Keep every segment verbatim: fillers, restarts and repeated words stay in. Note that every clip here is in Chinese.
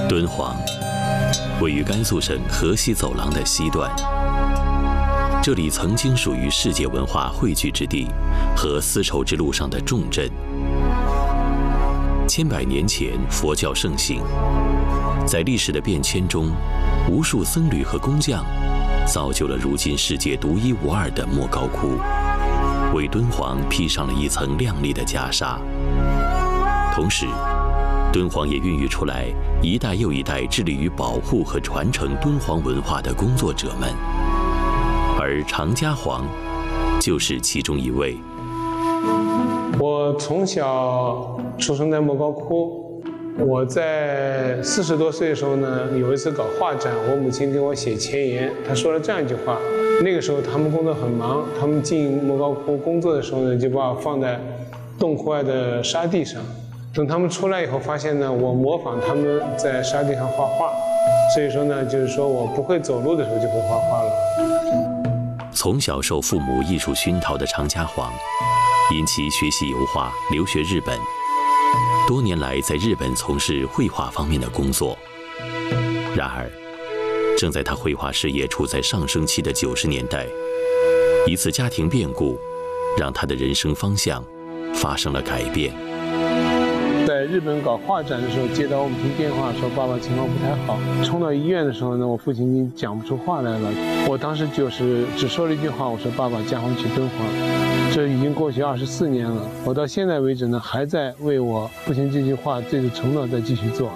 敦煌位于甘肃省河西走廊的西段，这里曾经属于世界文化汇聚之地和丝绸之路上的重镇。千百年前，佛教盛行，在历史的变迁中，无数僧侣和工匠造就了如今世界独一无二的莫高窟，为敦煌披上了一层亮丽的袈裟。同时，敦煌也孕育出来一代又一代致力于保护和传承敦煌文化的工作者们，而常家煌就是其中一位。 我从小出生在莫高窟，我在四十多岁的时候呢，有一次搞画展，我母亲给我写前言，她说了这样一句话：那个时候他们工作很忙，他们进莫高窟工作的时候呢，就把我放在洞窟外的沙地上。等他们出来以后，发现呢，我模仿他们在沙地上画画，所以说呢，就是说我不会走路的时候就会画画了。 从小受父母艺术熏陶的常家煌，因其学习油画，留学日本，多年来在日本从事绘画方面的工作。然而，正在他绘画事业处在上升期的九十年代，一次家庭变故，让他的人生方向发生了改变。 在日本搞画展的时候，接到我母亲电话说爸爸情况不太好，冲到医院的时候呢，我父亲已经讲不出话来了。我当时就是只说了一句话，我说爸爸，家煌去敦煌。这已经过去二十四年了，我到现在为止呢，还在为我父亲这句话这个承诺在继续做。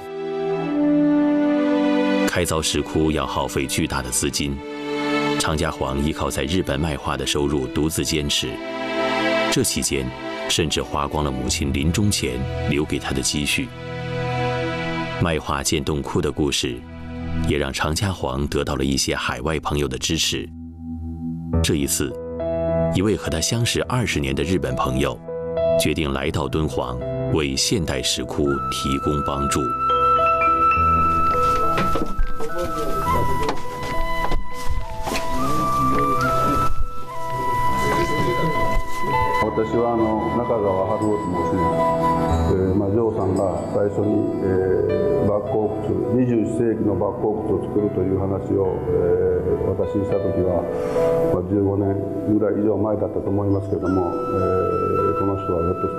开凿石窟要耗费巨大的资金，常家煌依靠在日本卖画的收入独自坚持，这期间甚至花光了母亲临终前留给他的积蓄。卖画建洞窟的故事，也让常家煌得到了一些海外朋友的支持。这一次，一位和他相识二十年的日本朋友，决定来到敦煌，为现代石窟提供帮助。 私はあの中川春夫と申します。えーまあ、ジョーさんが最初に、えー、バックオークツにじゅういっ世紀のバックオークツを作るという話を、えー、私にした時は、まあ、じゅうごねんぐらい以上前だったと思いますけども、えー、この人はひょっとした